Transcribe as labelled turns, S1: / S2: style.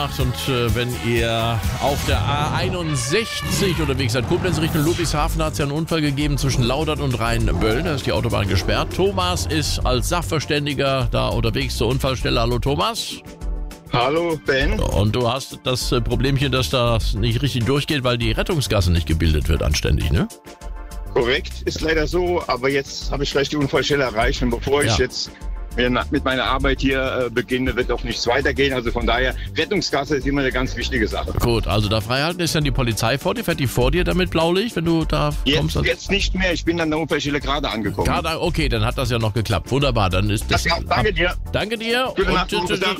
S1: Und wenn ihr auf der A61 unterwegs seid, Koblenz Richtung Ludwigshafen, hat es ja einen Unfall gegeben zwischen Laudern und Rheinböllen. Da ist die Autobahn gesperrt. Thomas ist als Sachverständiger da unterwegs zur Unfallstelle. Hallo Thomas.
S2: Hallo Ben.
S1: Und du hast das Problemchen, dass das nicht richtig durchgeht, weil die Rettungsgasse nicht gebildet wird anständig, ne?
S2: Korrekt, ist leider so, aber jetzt habe ich gleich die Unfallstelle erreicht und bevor ich jetzt mit meiner Arbeit hier beginne, wird auch nichts weitergehen. Also von daher, Rettungsgasse ist immer eine ganz wichtige Sache.
S1: Gut, also da freihalten ist dann die Polizei vor dir. Fährt die vor dir damit Blaulicht, wenn du da kommst?
S2: Jetzt nicht mehr, ich bin an der Unfallstelle gerade angekommen.
S1: Okay, dann hat das ja noch geklappt. Wunderbar, dann ist das...
S2: Ja, danke dir.
S1: Danke dir.
S2: Gute Nacht.